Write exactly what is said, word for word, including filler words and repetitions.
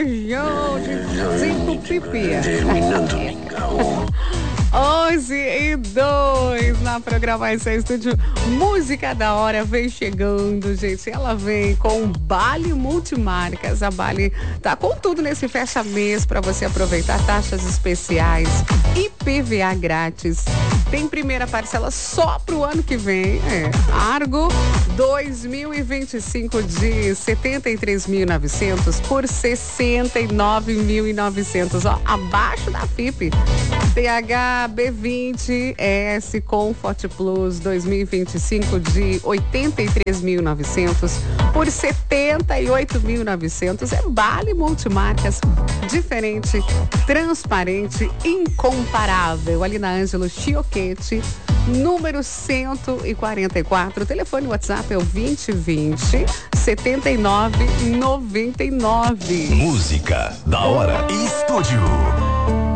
região de Cinco Pipi. onze e dois na programação Estúdio Música da Hora vem chegando, gente. Ela vem com Bali Multimarcas. A Bali tá com tudo nesse fecha-mês para você aproveitar taxas especiais e I P V A grátis. Tem primeira parcela só pro ano que vem. É. Argo dois mil e vinte e cinco de setenta e três mil e novecentos por sessenta e nove mil e novecentos. Ó, abaixo da F I P. T H B vinte S Comfort Plus dois mil e vinte e cinco de oitenta e três mil e novecentos por setenta e oito mil e novecentos. É Bali Multimarcas, diferente, transparente, incomparável. Ali na Ângelo Chioquete, número cento e quarenta e quatro. O telefone WhatsApp é o vinte vinte setenta e nove noventa e nove. Música da Hora Estúdio.